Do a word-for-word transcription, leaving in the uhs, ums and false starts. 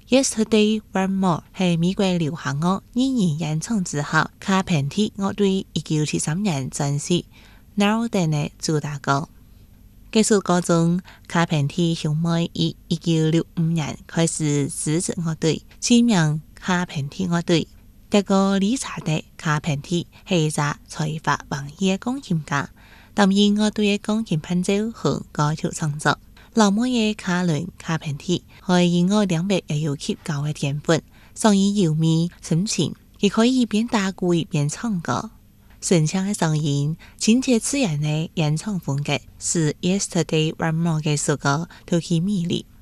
Yesterday One More 係美國流行樂二人演唱之後，卡片蒂樂隊一九七三年專輯《Now Then》嘅主打歌。這首歌中，卡片蒂兄妹於一九六五年開始組織樂隊，起名卡片蒂樂隊。這個理查德·卡片蒂係一個才華橫溢嘅鋼琴家，擔任樂隊嘅鋼琴伴奏和歌曲創作。老母嘅卡倫·卡片蒂喺音樂領域也有極高嘅天分，聲音優美深情，亦可以一邊打鼓一邊唱歌。順暢嘅聲音、親切自然嘅演唱風格，使《Yesterday One More》嘅首歌獨具魅力。